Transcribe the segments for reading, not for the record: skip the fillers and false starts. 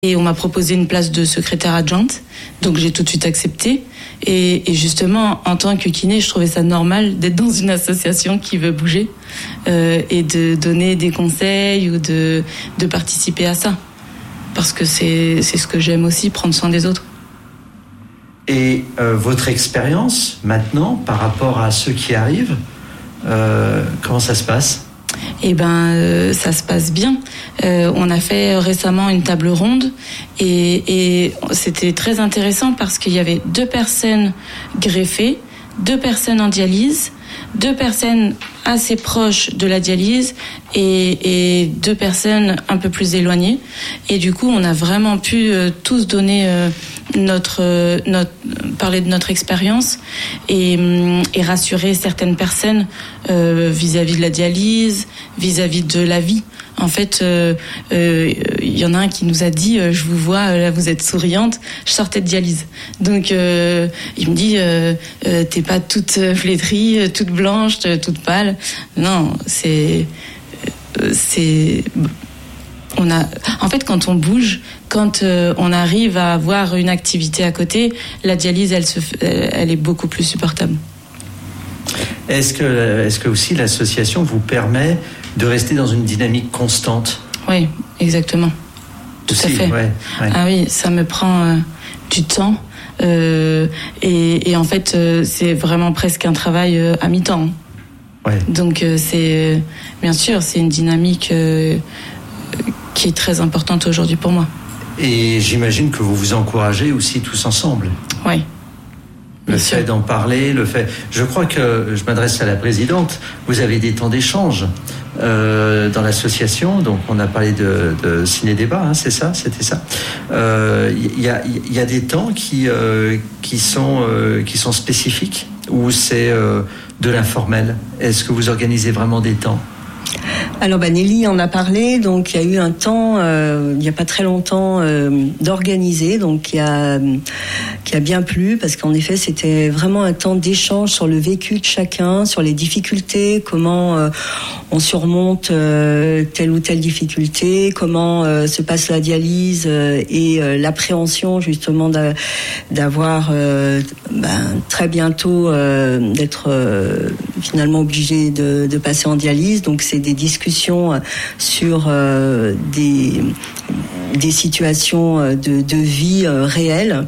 Et on m'a proposé une place de secrétaire adjointe, donc j'ai tout de suite accepté. Et justement, en tant que kiné, je trouvais ça normal d'être dans une association qui veut bouger et de donner des conseils ou de participer à ça. Parce que c'est ce que j'aime aussi, prendre soin des autres. Et votre expérience maintenant par rapport à ceux qui arrivent, comment ça se passe ? Eh ben, ça se passe bien. On a fait récemment une table ronde et c'était très intéressant parce qu'il y avait 2 personnes greffées, 2 personnes en dialyse, 2 personnes assez proches de la dialyse et 2 personnes un peu plus éloignées. Et du coup, on a vraiment pu tous donner parler de notre expérience et rassurer certaines personnes vis-à-vis de la dialyse, vis-à-vis de la vie. En fait, il y en a un qui nous a dit je vous vois, là vous êtes souriante, je sortais de dialyse. Donc il me dit t'es pas toute flétrie, toute blanche, toute pâle. Non, en fait, quand on bouge, quand on arrive à avoir une activité à côté, la dialyse, elle est beaucoup plus supportable. Est-ce que aussi l'association vous permet de rester dans une dynamique constante ? Oui, exactement. Tout à fait. Ouais. Ah oui, ça me prend du temps. Et en fait, c'est vraiment presque un travail à mi-temps. Ouais. Donc, bien sûr, c'est une dynamique qui est très importante aujourd'hui pour moi. Et j'imagine que vous vous encouragez aussi tous ensemble. Oui. Le fait d'en parler, je crois que je m'adresse à la présidente. Vous avez des temps d'échange dans l'association. Donc on a parlé de ciné-débat, hein, c'était ça. Il y a des temps qui sont spécifiques ou c'est de l'informel. Est-ce que vous organisez vraiment des temps ? Alors Nelly en a parlé, donc il y a eu un temps, il n'y a pas très longtemps, d'organiser, donc qui a bien plu, parce qu'en effet c'était vraiment un temps d'échange sur le vécu de chacun, sur les difficultés, comment on surmonte telle ou telle difficulté, comment se passe la dialyse et l'appréhension justement d'avoir très bientôt d'être finalement obligé de passer en dialyse. Donc c'est des discussions sur des situations de vie réelles.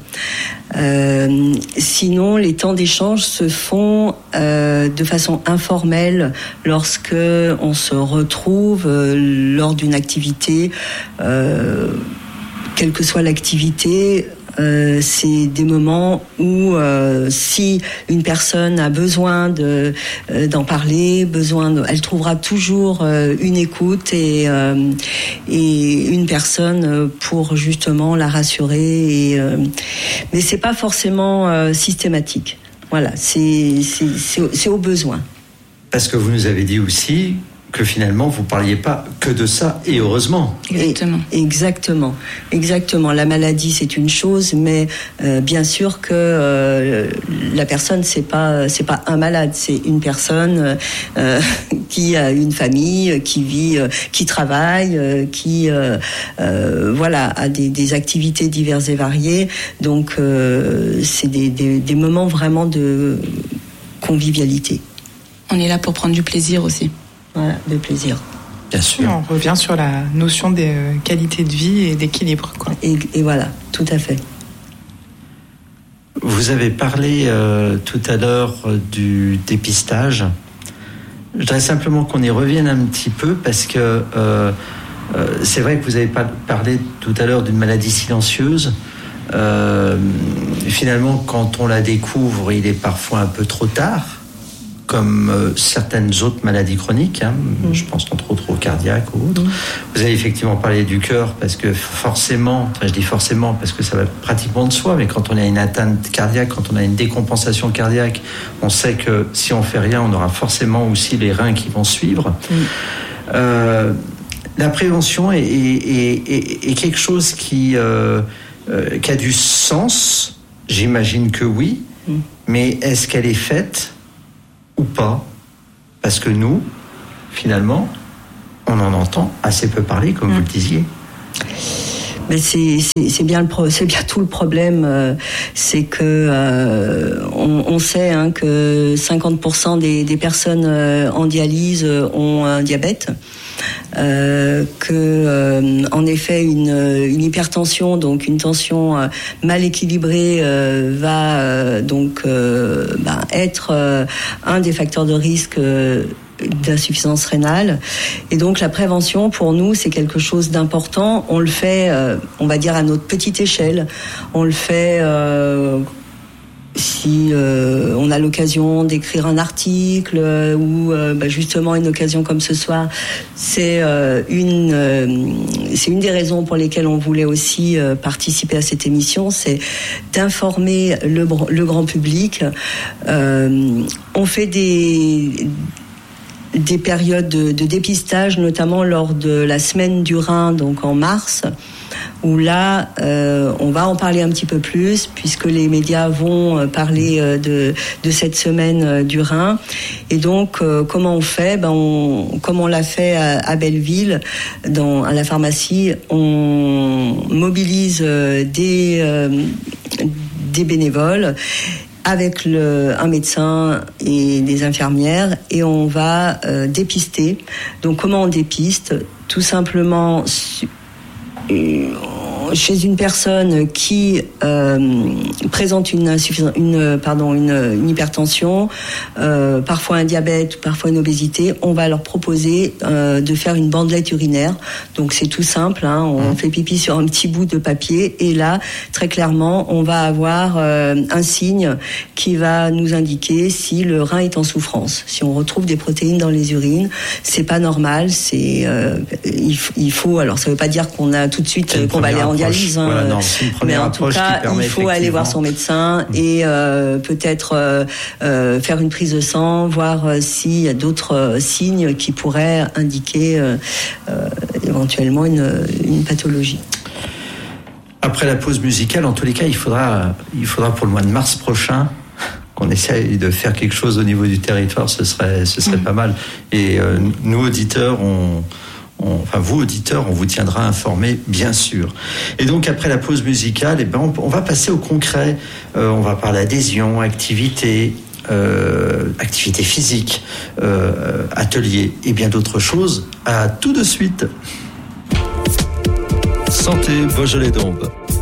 Sinon, les temps d'échange se font de façon informelle lorsque on se retrouve lors d'une activité, quelle que soit l'activité. C'est des moments où si une personne a besoin d'en parler, elle trouvera toujours une écoute et une personne pour justement la rassurer. Mais c'est pas forcément systématique. Voilà, c'est au besoin. Parce que vous nous avez dit aussi que finalement vous parliez pas que de ça, et heureusement. Exactement. La maladie c'est une chose, mais bien sûr que la personne c'est pas un malade, c'est une personne qui a une famille, qui vit, qui travaille, qui a des activités diverses et variées. Donc c'est des moments vraiment de convivialité. On est là pour prendre du plaisir aussi. Voilà, de plaisir. Bien sûr. On revient sur la notion des qualités de vie et d'équilibre, quoi. Et voilà, tout à fait. Vous avez parlé tout à l'heure du dépistage. Je voudrais simplement qu'on y revienne un petit peu parce que c'est vrai que vous avez parlé tout à l'heure d'une maladie silencieuse. Finalement, quand on la découvre, il est parfois un peu trop tard, comme certaines autres maladies chroniques, hein. Je pense entre autres au cardiaque ou autres. Vous avez effectivement parlé du cœur, parce que forcément, je dis forcément parce que ça va pratiquement de soi, mais quand on a une atteinte cardiaque, quand on a une décompensation cardiaque, on sait que si on fait rien, on aura forcément aussi les reins qui vont suivre. La prévention est quelque chose qui a du sens, j'imagine que oui, mais est-ce qu'elle est faite ou pas? Parce que nous, finalement, on en entend assez peu parler, comme vous le disiez. Mais c'est bien tout le problème, c'est que on sait que 50% des personnes en dialyse ont un diabète. En effet une hypertension, donc une tension mal équilibrée, va être un des facteurs de risque d'insuffisance rénale. Et donc la prévention pour nous c'est quelque chose d'important. On le fait on va dire à notre petite échelle. On le fait si on a l'occasion d'écrire un article ou justement une occasion comme ce soir, c'est une des raisons pour lesquelles on voulait aussi participer à cette émission, c'est d'informer le grand public. On fait des périodes de dépistage, notamment lors de la semaine du Rhin, donc en mars, où là, on va en parler un petit peu plus, puisque les médias vont parler de cette semaine du Rhin. Et donc, comment on fait ? Comme on l'a fait à Belleville, à la pharmacie, on mobilise des bénévoles avec un médecin et des infirmières, et on va dépister. Donc comment on dépiste ? Tout simplement chez une personne qui présente une hypertension, parfois un diabète, parfois une obésité, on va leur proposer de faire une bandelette urinaire. Donc c'est tout simple, on fait pipi sur un petit bout de papier, et là, très clairement, on va avoir un signe qui va nous indiquer si le rein est en souffrance. Si on retrouve des protéines dans les urines, c'est pas normal. Il faut. Alors ça veut pas dire qu'on a tout de suite qu'on va aller en dialyse. Voilà, non, mais en tout cas, il faut aller voir son médecin et peut-être faire une prise de sang, voir s'il y a d'autres signes qui pourraient indiquer éventuellement une pathologie. Après la pause musicale, en tous les cas, il faudra pour le mois de mars prochain qu'on essaye de faire quelque chose au niveau du territoire. Ce serait pas mal. Et nous, auditeurs, vous auditeurs, on vous tiendra informés, bien sûr. Et donc après la pause musicale, on va passer au concret. On va parler adhésion, activité physique, atelier et bien d'autres choses. À tout de suite. Santé Beaujolais d'Aube.